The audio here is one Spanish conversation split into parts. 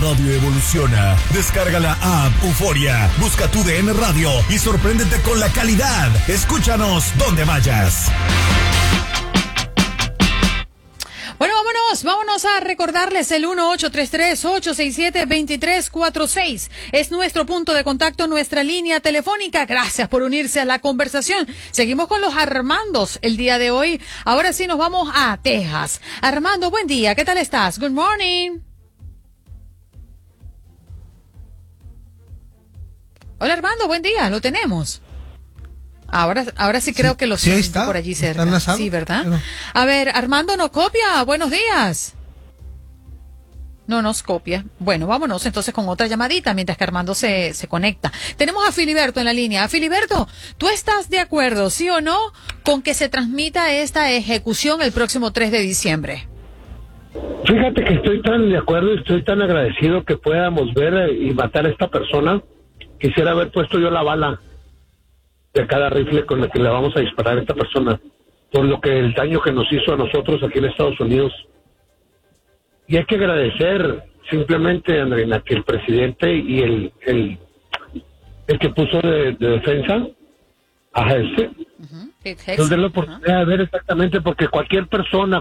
radio evoluciona. Descarga la app Euforia, busca tu DN Radio y sorpréndete con la calidad. Escúchanos donde vayas. Bueno, vámonos a recordarles el 1-833-867-2346. Es nuestro punto de contacto, nuestra línea telefónica. Gracias por unirse a la conversación. Seguimos con los Armandos el día de hoy. Ahora sí nos vamos a Texas. Armando, buen día. ¿Qué tal estás? Good morning. Hola Armando, buen día. Lo tenemos. Ahora sí creo que lo siento por allí cerca. Sí, ¿verdad? Pero... A ver, Armando nos copia. Buenos días. No nos copia. Bueno, vámonos entonces con otra llamadita mientras que Armando se conecta. Tenemos a Filiberto en la línea. Filiberto, ¿tú estás de acuerdo, sí o no, con que se transmita esta ejecución el próximo 3 de diciembre? Fíjate que estoy tan de acuerdo y estoy tan agradecido que podamos ver y matar a esta persona. Quisiera haber puesto yo la bala de cada rifle con el que le vamos a disparar a esta persona, por lo que el daño que nos hizo a nosotros aquí en Estados Unidos. Y hay que agradecer simplemente, Andreina, que el presidente y el que puso de defensa a Hesse, nos den la oportunidad de ver exactamente, porque cualquier persona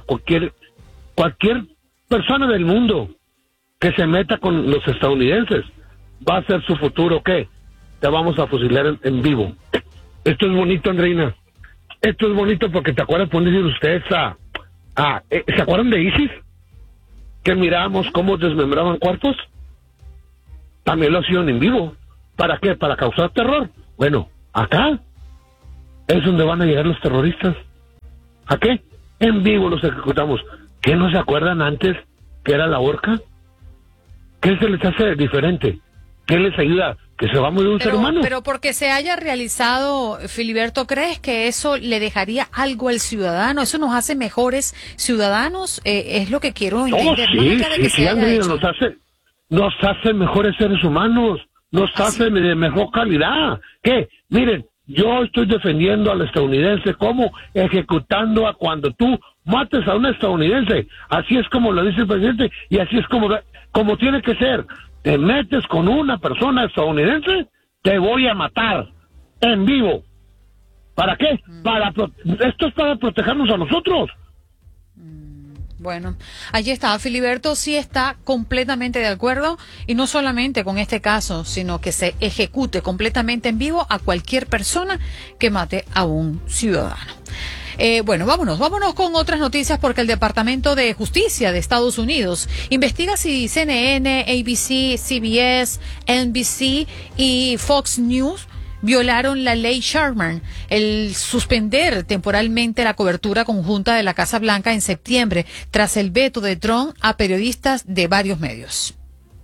del mundo que se meta con los estadounidenses va a ser su futuro. ¿Qué? Te vamos a fusilar en vivo. Esto es bonito, Andreina. Esto es bonito porque te acuerdas, pueden decir ustedes, ¿se acuerdan de ISIS? Que mirábamos cómo desmembraban cuerpos. También lo hacían en vivo. ¿Para qué? Para causar terror. Bueno, acá es donde van a llegar los terroristas. ¿A qué? En vivo los ejecutamos. ¿Qué no se acuerdan antes que era la horca? ¿Qué se les hace diferente? ¿Qué les ayuda? Que se va a morir un ser humano. Pero porque se haya realizado, Filiberto, ¿crees que eso le dejaría algo al ciudadano? ¿Eso nos hace mejores ciudadanos? Es lo que quiero entender. Sí, Andrea, nos hace mejores seres humanos, nos hace de mejor calidad. ¿Qué? Miren, yo estoy defendiendo al estadounidense como ejecutando a cuando tú mates a un estadounidense. Así es como lo dice el presidente y así es como tiene que ser. Te metes con una persona estadounidense, te voy a matar en vivo. ¿Para qué? Esto es para protegernos a nosotros. Bueno, allí está. Filiberto sí está completamente de acuerdo, y no solamente con este caso, sino que se ejecute completamente en vivo a cualquier persona que mate a un ciudadano. Bueno, vámonos con otras noticias, porque el Departamento de Justicia de Estados Unidos investiga si CNN, ABC, CBS, NBC y Fox News violaron la ley Sherman, el suspender temporalmente la cobertura conjunta de la Casa Blanca en septiembre, tras el veto de Trump a periodistas de varios medios.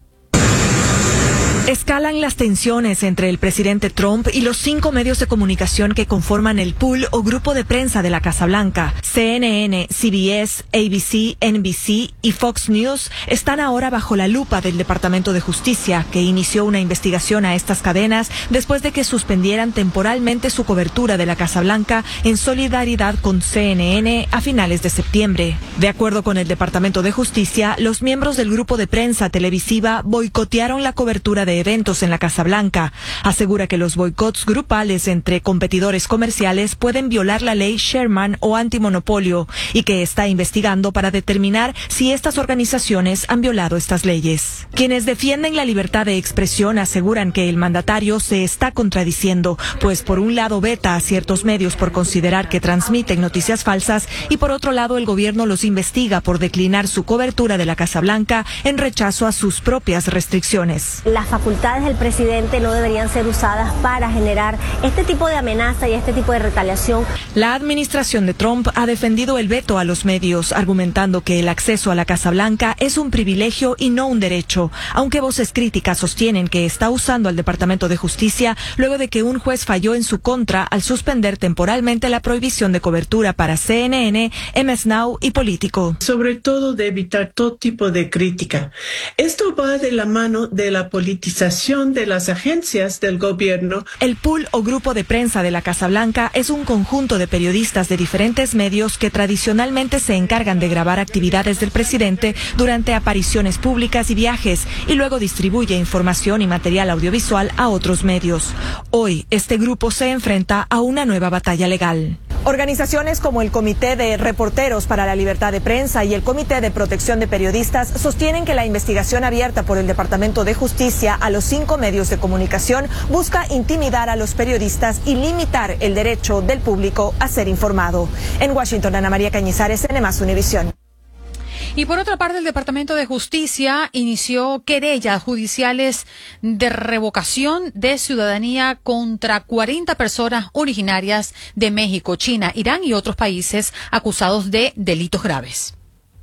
Escalan las tensiones entre el presidente Trump y los 5 medios de comunicación que conforman el pool o grupo de prensa de la Casa Blanca. CNN, CBS, ABC, NBC y Fox News están ahora bajo la lupa del Departamento de Justicia, que inició una investigación a estas cadenas después de que suspendieran temporalmente su cobertura de la Casa Blanca en solidaridad con CNN a finales de septiembre. De acuerdo con el Departamento de Justicia, los miembros del grupo de prensa televisiva boicotearon la cobertura de eventos en la Casa Blanca. Asegura que los boicots grupales entre competidores comerciales pueden violar la ley Sherman o antimonopolio, y que está investigando para determinar si estas organizaciones han violado estas leyes. Quienes defienden la libertad de expresión aseguran que el mandatario se está contradiciendo, pues por un lado veta a ciertos medios por considerar que transmiten noticias falsas, y por otro lado el gobierno los investiga por declinar su cobertura de la Casa Blanca en rechazo a sus propias restricciones. Las facultades del presidente no deberían ser usadas para generar este tipo de amenaza y este tipo de retaliación. La administración de Trump ha defendido el veto a los medios, argumentando que el acceso a la Casa Blanca es un privilegio y no un derecho, aunque voces críticas sostienen que está usando al Departamento de Justicia luego de que un juez falló en su contra al suspender temporalmente la prohibición de cobertura para CNN, MS Now y Político. Sobre todo de evitar todo tipo de crítica. Esto va de la mano de la politización politización de las agencias del gobierno. El pool o grupo de prensa de la Casa Blanca es un conjunto de periodistas de diferentes medios que tradicionalmente se encargan de grabar actividades del presidente durante apariciones públicas y viajes y luego distribuye información y material audiovisual a otros medios. Hoy, este grupo se enfrenta a una nueva batalla legal. Organizaciones como el Comité de Reporteros para la Libertad de Prensa y el Comité de Protección de Periodistas sostienen que la investigación abierta por el Departamento de Justicia a los 5 medios de comunicación busca intimidar a los periodistas y limitar el derecho del público a ser informado. En Washington, Ana María Cañizares, NMAS Univisión. Y por otra parte, el Departamento de Justicia inició querellas judiciales de revocación de ciudadanía contra 40 personas originarias de México, China, Irán y otros países acusados de delitos graves.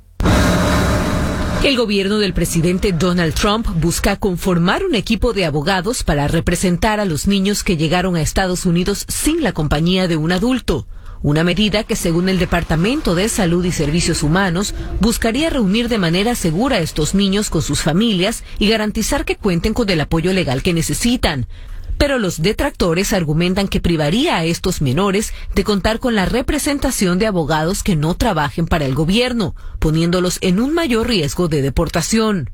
El gobierno del presidente Donald Trump busca conformar un equipo de abogados para representar a los niños que llegaron a Estados Unidos sin la compañía de un adulto. Una medida que, según el Departamento de Salud y Servicios Humanos, buscaría reunir de manera segura a estos niños con sus familias y garantizar que cuenten con el apoyo legal que necesitan. Pero los detractores argumentan que privaría a estos menores de contar con la representación de abogados que no trabajen para el gobierno, poniéndolos en un mayor riesgo de deportación.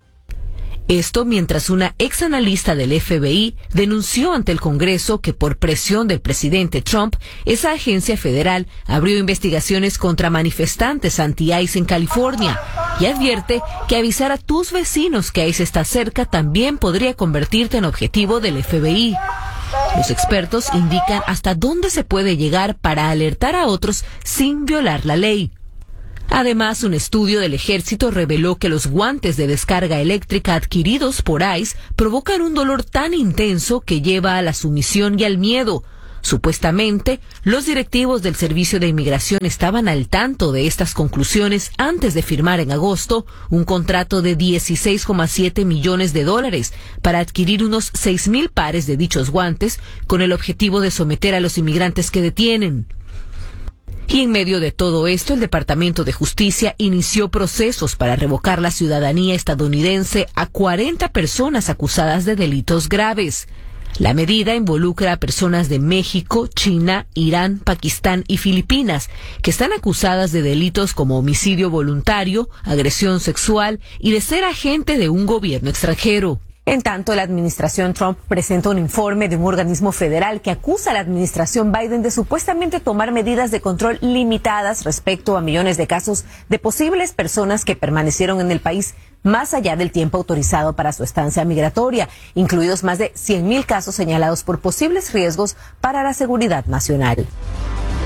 Esto mientras una ex analista del FBI denunció ante el Congreso que por presión del presidente Trump, esa agencia federal abrió investigaciones contra manifestantes anti-ICE en California y advierte que avisar a tus vecinos que ICE está cerca también podría convertirte en objetivo del FBI. Los expertos indican hasta dónde se puede llegar para alertar a otros sin violar la ley. Además, un estudio del ejército reveló que los guantes de descarga eléctrica adquiridos por ICE provocan un dolor tan intenso que lleva a la sumisión y al miedo. Supuestamente, los directivos del Servicio de Inmigración estaban al tanto de estas conclusiones antes de firmar en agosto un contrato de $16,7 millones para adquirir unos 6,000 pares de dichos guantes con el objetivo de someter a los inmigrantes que detienen. Y en medio de todo esto, el Departamento de Justicia inició procesos para revocar la ciudadanía estadounidense a 40 personas acusadas de delitos graves. La medida involucra a personas de México, China, Irán, Pakistán y Filipinas, que están acusadas de delitos como homicidio voluntario, agresión sexual y de ser agente de un gobierno extranjero. En tanto, la administración Trump presenta un informe de un organismo federal que acusa a la administración Biden de supuestamente tomar medidas de control limitadas respecto a millones de casos de posibles personas que permanecieron en el país más allá del tiempo autorizado para su estancia migratoria, incluidos más de 100,000 casos señalados por posibles riesgos para la seguridad nacional.